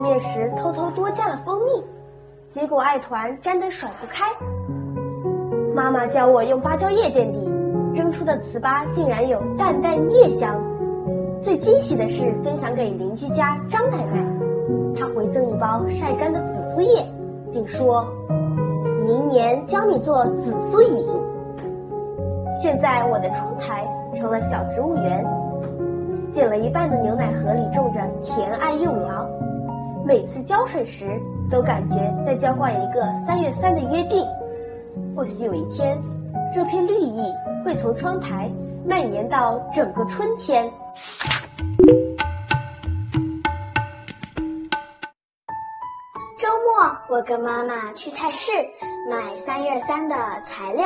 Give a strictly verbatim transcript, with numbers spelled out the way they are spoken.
面时偷偷多加了蜂蜜，结果爱团粘得甩不开。妈妈教我用芭蕉叶垫底，蒸出的糍粑竟然有淡淡叶香。最惊喜的是分享给邻居家张奶奶，她回赠一包晒干的紫苏叶，并说明年教你做紫苏饮。现在我的窗台成了小植物园，建了一半的牛奶盒里种着甜爱幼苗，每次浇水时都感觉在交换一个三月三的约定。或许有一天，这片绿意会从窗台蔓延到整个春天。 周末，我跟妈妈去菜市买三月三的材料。